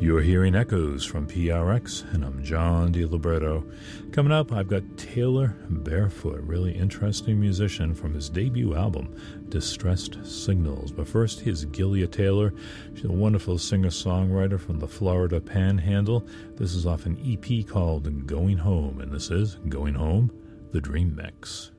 You're hearing Echoes from PRX, and I'm John DiLiberto. Coming up, I've got Taylor Barefoot, really interesting musician from his debut album, Distressed Signals. But first, here's Gilia Taylor. She's a wonderful singer-songwriter from the Florida Panhandle. This is off an EP called Going Home, and this is Going Home, the Dream Mix.